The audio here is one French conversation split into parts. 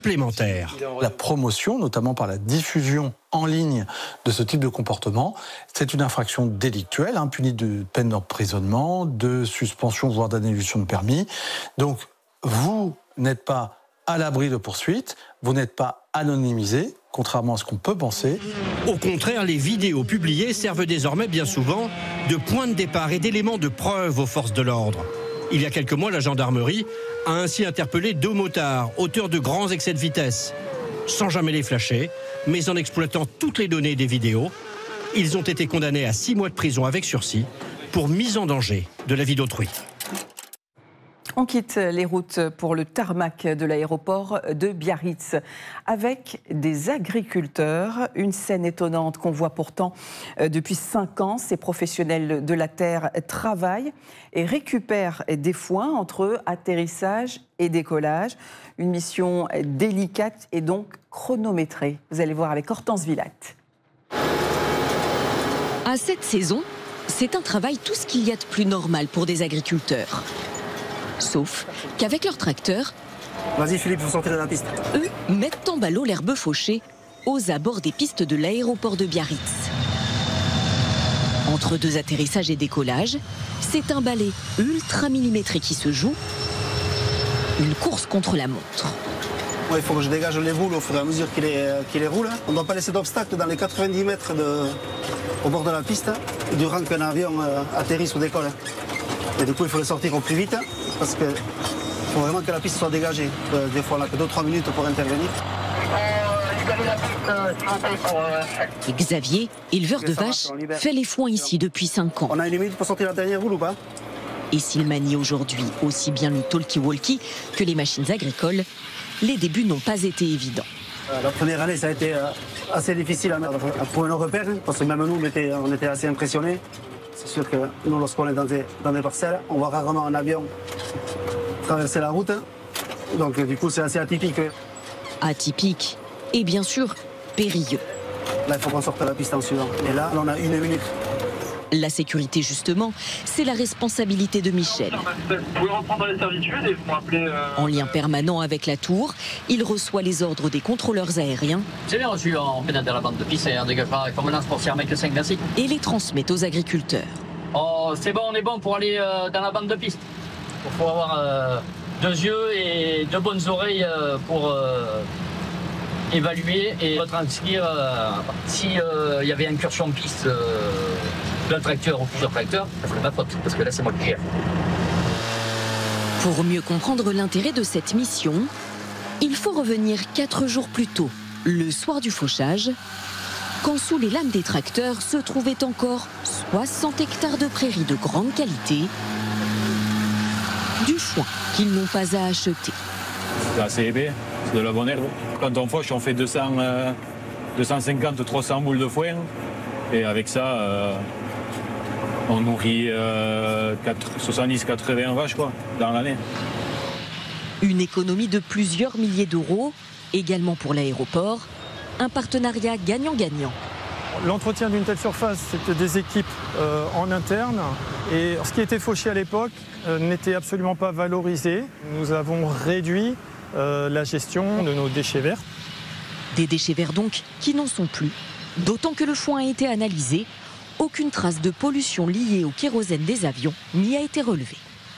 Supplémentaire. La promotion, notamment par la diffusion en ligne de ce type de comportement, c'est une infraction délictuelle, punie de peine d'emprisonnement, de suspension, voire d'annulation de permis. Donc, vous n'êtes pas à l'abri de poursuites, vous n'êtes pas anonymisé, contrairement à ce qu'on peut penser. Au contraire, les vidéos publiées servent désormais bien souvent de point de départ et d'éléments de preuve aux forces de l'ordre. Il y a quelques mois, la gendarmerie a ainsi interpellé 2 motards, auteurs de grands excès de vitesse. Sans jamais les flasher, mais en exploitant toutes les données des vidéos, ils ont été condamnés à 6 mois de prison avec sursis pour mise en danger de la vie d'autrui. On quitte les routes pour le tarmac de l'aéroport de Biarritz avec des agriculteurs. Une scène étonnante qu'on voit pourtant depuis 5 ans. Ces professionnels de la terre travaillent et récupèrent des foins entre atterrissage et décollage. Une mission délicate et donc chronométrée. Vous allez voir avec Hortense Villatte. À cette saison, c'est un travail tout ce qu'il y a de plus normal pour des agriculteurs. Sauf qu'avec leur tracteur, vas-y Philippe, vous sortez de la piste. Eux mettent en ballot l'herbe fauchée aux abords des pistes de l'aéroport de Biarritz. Entre 2 atterrissages et décollages, c'est un balai ultra millimétré qui se joue. Une course contre la montre. Ouais, il faut que je dégage les boules au fur et à mesure qu'il les roule. On ne doit pas laisser d'obstacle dans les 90 mètres au bord de la piste durant qu'un avion atterrisse ou décolle. Et du coup, il faut les sortir au plus vite parce qu'il faut vraiment que la piste soit dégagée. Des fois, on n'a que 2-3 minutes pour intervenir. Et Xavier, éleveur de vaches, fait les foins ici depuis 5 ans. On a une minute pour sortir la dernière boule ou pas? Et s'il manie aujourd'hui aussi bien le talkie-walkie que les machines agricoles, les débuts n'ont pas été évidents. La première année, ça a été assez difficile à trouver nos repères, parce que même nous, on était assez impressionnés. C'est sûr que nous, lorsqu'on est dans des parcelles, on voit rarement un avion traverser la route. Donc du coup, c'est assez atypique. Atypique et bien sûr périlleux. Là, il faut qu'on sorte la piste en suivant. Et là, on a 1 minute. La sécurité, justement, c'est la responsabilité de Michel. Vous pouvez reprendre les servitudes et vous m'appelez... En lien permanent avec la tour, il reçoit les ordres des contrôleurs aériens. J'ai bien reçu en pénal de la bande de piste et un dégagement avec menace pour faire mec 5 merci. Et les transmet aux agriculteurs. Oh, c'est bon, on est bon pour aller dans la bande de piste. Il faut avoir 2 yeux et 2 bonnes oreilles pour évaluer et retranscrire s'il y avait incursion de piste d'un tracteur ou plusieurs tracteurs. C'est ma faute, parce que là, c'est moi qui gère. Pour mieux comprendre l'intérêt de cette mission, il faut revenir 4 jours plus tôt, le soir du fauchage, quand sous les lames des tracteurs se trouvaient encore 60 hectares de prairies de grande qualité, du foin qu'ils n'ont pas à acheter. C'est assez épais, c'est de la bonne herbe. Quand on fauche, on fait 250-300 boules de foin, et avec ça, on nourrit 70-80 vaches dans l'année. Une économie de plusieurs milliers d'euros, également pour l'aéroport, un partenariat gagnant-gagnant. L'entretien d'une telle surface, c'était des équipes en interne, et ce qui était fauché à l'époque n'était absolument pas valorisé. Nous avons réduit la gestion de nos déchets verts. Des déchets verts donc qui n'en sont plus, d'autant que le foin a été analysé. Aucune trace de pollution liée au kérosène des avions n'y a été relevée.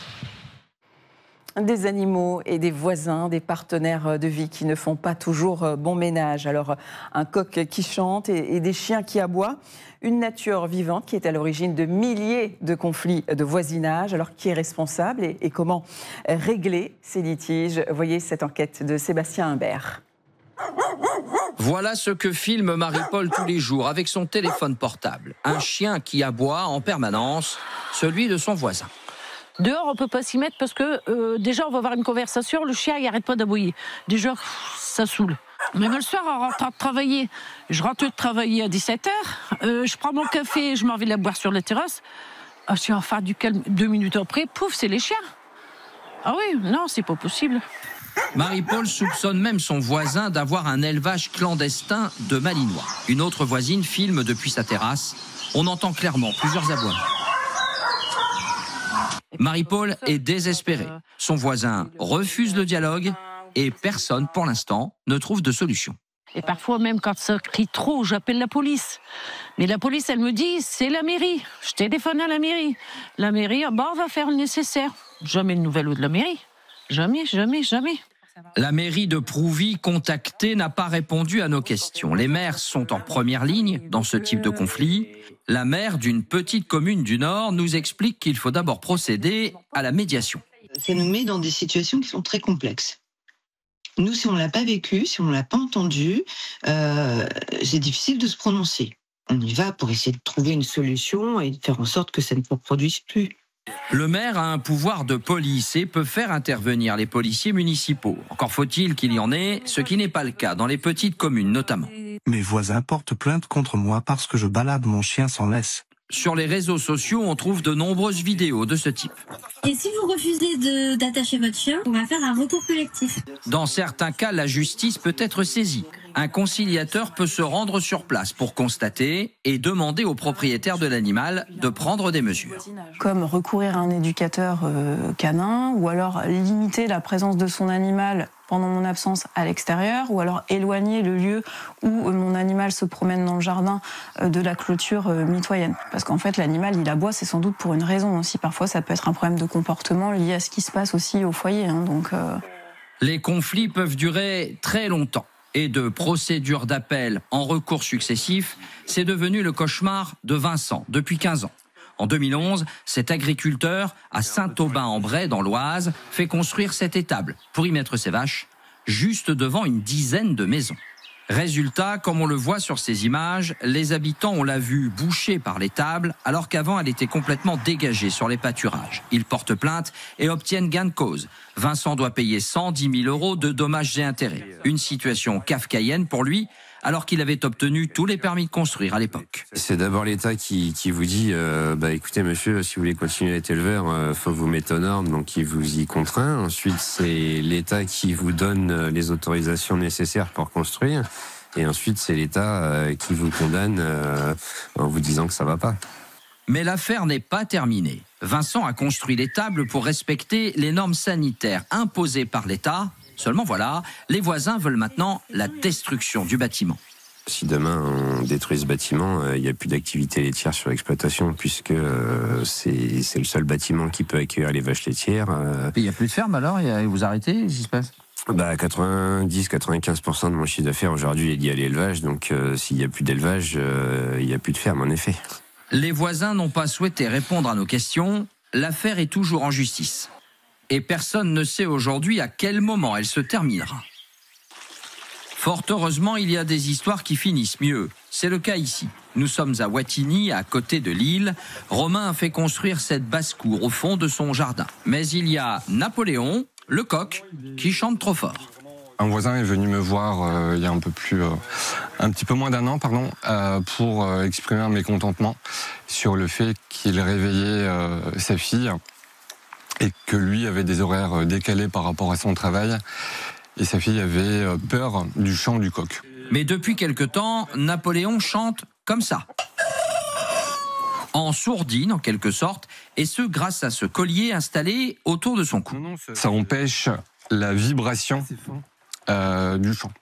Des animaux et des voisins, des partenaires de vie qui ne font pas toujours bon ménage. Alors, un coq qui chante et des chiens qui aboient. Une nature vivante qui est à l'origine de milliers de conflits de voisinage. Alors, qui est responsable et comment régler ces litiges? Voyez cette enquête de Sébastien Imbert. Voilà ce que filme Marie-Paul tous les jours avec son téléphone portable. Un chien qui aboie en permanence, celui de son voisin. Dehors, on ne peut pas s'y mettre parce que déjà, on va avoir une conversation, le chien, il n'arrête pas d'aboyer. Déjà, ça saoule. Même le soir, en rentrant de travailler, je rentre de travailler à 17h, je prends mon café, je m'en vais la boire sur la terrasse. Je suis enfin du calme, 2 minutes après, pouf, c'est les chiens. Ah oui, non, c'est pas possible. Marie-Paul soupçonne même son voisin d'avoir un élevage clandestin de malinois. Une autre voisine filme depuis sa terrasse. On entend clairement plusieurs aboiements. Marie-Paul est désespérée. Son voisin refuse le dialogue et personne, pour l'instant, ne trouve de solution. Et parfois, même quand ça crie trop, j'appelle la police. Mais la police, elle me dit, c'est la mairie. Je téléphone à la mairie. La mairie, on va faire le nécessaire. Jamais de nouvelles de la mairie. Jamais, jamais, jamais. La mairie de Prouvy, contactée, n'a pas répondu à nos questions. Les maires sont en première ligne dans ce type de conflit. La maire d'une petite commune du Nord nous explique qu'il faut d'abord procéder à la médiation. Ça nous met dans des situations qui sont très complexes. Nous, si on ne l'a pas vécu, si on ne l'a pas entendu, c'est difficile de se prononcer. On y va pour essayer de trouver une solution et de faire en sorte que ça ne se reproduise plus. Le maire a un pouvoir de police et peut faire intervenir les policiers municipaux. Encore faut-il qu'il y en ait, ce qui n'est pas le cas dans les petites communes notamment. Mes voisins portent plainte contre moi parce que je balade mon chien sans laisse. Sur les réseaux sociaux, on trouve de nombreuses vidéos de ce type. Et si vous refusez d'attacher votre chien, on va faire un recours collectif. Dans certains cas, la justice peut être saisie. Un conciliateur peut se rendre sur place pour constater et demander au propriétaire de l'animal de prendre des mesures. Comme recourir à un éducateur canin, ou alors limiter la présence de son animal pendant mon absence à l'extérieur, ou alors éloigner le lieu où mon animal se promène dans le jardin de la clôture mitoyenne. Parce qu'en fait, l'animal, il aboie, c'est sans doute pour une raison aussi. Parfois, ça peut être un problème de comportement lié à ce qui se passe aussi au foyer. Les conflits peuvent durer très longtemps. Et de procédures d'appel en recours successifs, c'est devenu le cauchemar de Vincent depuis 15 ans. En 2011, cet agriculteur à Saint-Aubin-en-Bray dans l'Oise fait construire cette étable pour y mettre ses vaches, juste devant une dizaine de maisons. Résultat, comme on le voit sur ces images, les habitants ont la vue bouchée par l'étable alors qu'avant elle était complètement dégagée sur les pâturages. Ils portent plainte et obtiennent gain de cause. Vincent doit payer 110 000 € de dommages et intérêts. Une situation kafkaïenne pour lui, alors qu'il avait obtenu tous les permis de construire à l'époque. C'est d'abord l'État qui vous dit écoutez monsieur, si vous voulez continuer à être éleveur, faut vous mettre aux normes, donc il vous y contraint. Ensuite, c'est l'État qui vous donne les autorisations nécessaires pour construire. Et ensuite, c'est l'État qui vous condamne en vous disant que ça va pas. Mais l'affaire n'est pas terminée. Vincent a construit l'étable pour respecter les normes sanitaires imposées par l'État. Seulement voilà, les voisins veulent maintenant la destruction du bâtiment. Si demain on détruit ce bâtiment, il n'y a plus d'activité laitière sur l'exploitation puisque c'est le seul bâtiment qui peut accueillir les vaches laitières. Il n'y a plus de ferme alors? Vous arrêtez? Qu'est-ce qui se passe? 90-95% de mon chiffre d'affaires aujourd'hui est lié à l'élevage, donc s'il n'y a plus d'élevage, il n'y a plus de ferme en effet. Les voisins n'ont pas souhaité répondre à nos questions. L'affaire est toujours en justice. Et personne ne sait aujourd'hui à quel moment elle se terminera. Fort heureusement, il y a des histoires qui finissent mieux. C'est le cas ici. Nous sommes à Wattignies, à côté de Lille. Romain a fait construire cette basse-cour au fond de son jardin. Mais il y a Napoléon, le coq, qui chante trop fort. Un voisin est venu me voir il y a un petit peu moins d'un an, pour exprimer un mécontentement sur le fait qu'il réveillait sa fille et que lui avait des horaires décalés par rapport à son travail. Et sa fille avait peur du chant du coq. Mais depuis quelque temps, Napoléon chante comme ça. En sourdine, en quelque sorte, et ce grâce à ce collier installé autour de son cou. Ça empêche la vibration du chant.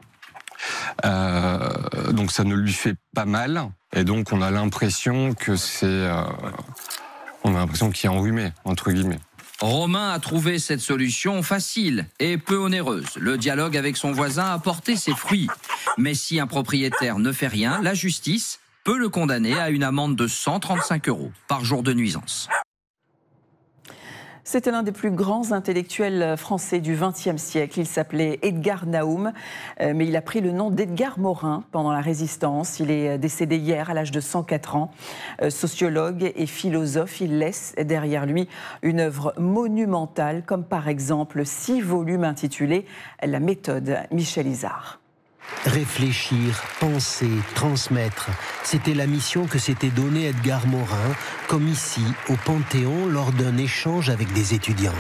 Donc ça ne lui fait pas mal. Et donc on a l'impression que on a l'impression qu'il est enrhumé, entre guillemets. Romain a trouvé cette solution facile et peu onéreuse. Le dialogue avec son voisin a porté ses fruits. Mais si un propriétaire ne fait rien, la justice peut le condamner à une amende de 135 € par jour de nuisance. C'était l'un des plus grands intellectuels français du XXe siècle. Il s'appelait Edgar Naum, mais il a pris le nom d'Edgar Morin pendant la Résistance. Il est décédé hier à l'âge de 104 ans. Sociologue et philosophe, il laisse derrière lui une œuvre monumentale, comme par exemple 6 volumes intitulés « La méthode Michel Isard ». Réfléchir, penser, transmettre, c'était la mission que s'était donnée Edgar Morin, comme ici, au Panthéon, lors d'un échange avec des étudiants.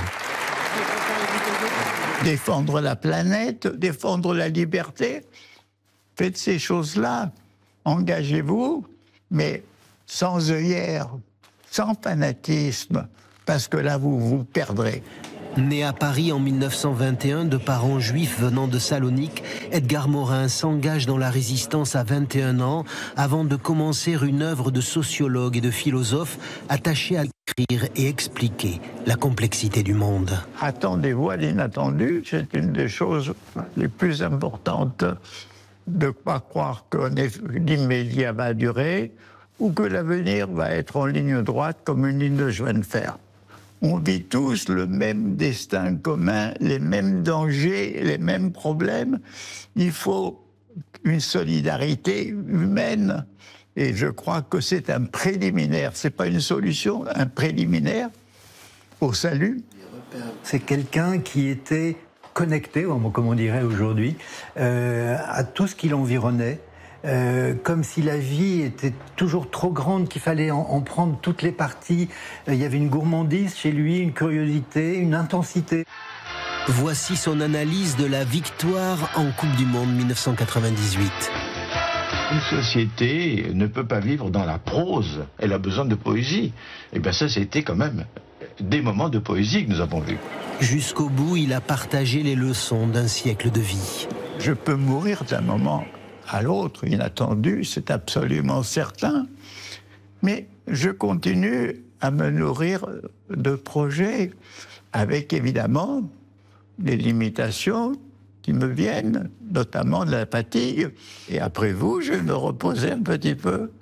Défendre la planète, défendre la liberté, faites ces choses-là, engagez-vous, mais sans œillère, sans fanatisme, parce que là, vous vous perdrez. Né à Paris en 1921 de parents juifs venant de Salonique, Edgar Morin s'engage dans la résistance à 21 ans avant de commencer une œuvre de sociologue et de philosophe attaché à écrire et expliquer la complexité du monde. Attendez-vous à l'inattendu, c'est une des choses les plus importantes. De ne pas croire que l'immédiat va durer ou que l'avenir va être en ligne droite comme une ligne de chemin de fer. On vit tous le même destin commun, les mêmes dangers, les mêmes problèmes. Il faut une solidarité humaine. Et je crois que c'est un préliminaire, c'est pas une solution, un préliminaire au salut. C'est quelqu'un qui était connecté, comme on dirait aujourd'hui, à tout ce qui l'environnait. Comme si la vie était toujours trop grande, qu'il fallait en prendre toutes les parties. Il y avait une gourmandise chez lui, une curiosité, une intensité. Voici son analyse de la victoire en Coupe du Monde 1998. Une société ne peut pas vivre dans la prose, elle a besoin de poésie. Et bien ça, c'était quand même des moments de poésie que nous avons vus. Jusqu'au bout, il a partagé les leçons d'un siècle de vie. Je peux mourir d'un moment à l'autre, inattendu, c'est absolument certain. Mais je continue à me nourrir de projets, avec évidemment des limitations qui me viennent, notamment de la fatigue. Et après vous, je vais me reposer un petit peu.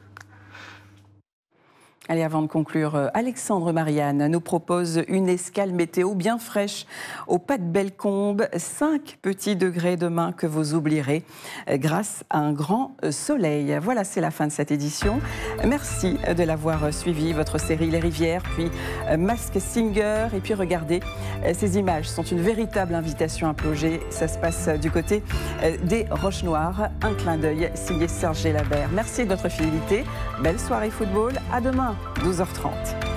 Allez, avant de conclure, Alexandre Marianne nous propose une escale météo bien fraîche au Pas de Bellecombe. 5 petits degrés demain que vous oublierez grâce à un grand soleil. Voilà, c'est la fin de cette édition. Merci de l'avoir suivi, votre série Les Rivières, puis Masked Singer. Et puis regardez, ces images sont une véritable invitation à plonger. Ça se passe du côté des Roches Noires. Un clin d'œil signé Serge Labert. Merci de votre fidélité. Belle soirée football. À demain. 12h30.